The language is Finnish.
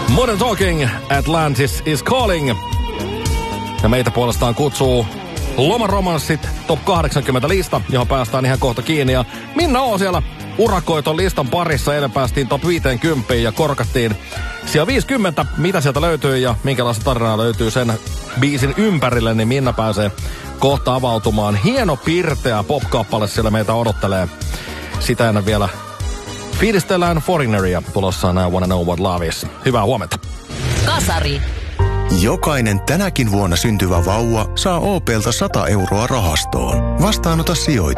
Modern Talking, Atlantis is calling. Ja meitä puolestaan kutsuu Lomaromanssit Top 80 lista, johon päästään ihan kohta kiinni. Ja Minna O siellä urakoi ton listan parissa. Eilen päästiin Top 50 ja korkattiin siellä 50. Mitä sieltä löytyy ja minkälaista tarinaa löytyy sen biisin ympärille, niin Minna pääsee kohta avautumaan. Hieno pirteä pop-kappale siellä meitä odottelee. Sitä ennen vielä fiilistellään Foreigneria. Tulossa on I Wanna Know What Love Is. Hyvää huomenta. Kasari. Jokainen tänäkin vuonna syntyvä vauva saa OP:lta 100 € rahastoon. Vastaanota sijoitus.